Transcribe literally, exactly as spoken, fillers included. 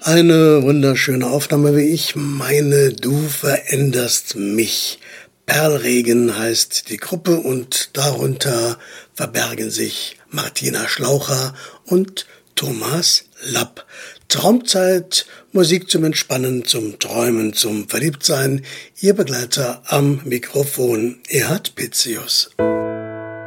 Eine wunderschöne Aufnahme, wie ich meine, du veränderst mich. Perlregen heißt die Gruppe und darunter verbergen sich Martina Schlaucher und Thomas Lapp. Traumzeit, Musik zum Entspannen, zum Träumen, zum Verliebtsein. Ihr Begleiter am Mikrofon, Erhard Pitzius.